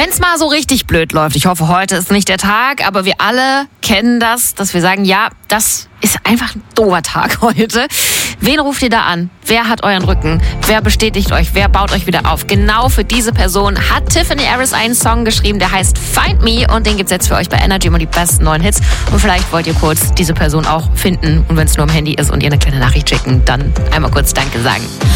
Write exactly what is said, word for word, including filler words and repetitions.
Wenn es mal so richtig blöd läuft, ich hoffe, heute ist nicht der Tag, aber wir alle kennen das, dass wir sagen, ja, das ist einfach ein doofer Tag heute. Wen ruft ihr da an? Wer hat euren Rücken? Wer bestätigt euch? Wer baut euch wieder auf? Genau für diese Person hat Tiffany Harris einen Song geschrieben, der heißt Find Me und den gibt's jetzt für euch bei Energy immer die besten neuen Hits. Und vielleicht wollt ihr kurz diese Person auch finden und wenn es nur am Handy ist und ihr eine kleine Nachricht schicken, dann einmal kurz Danke sagen.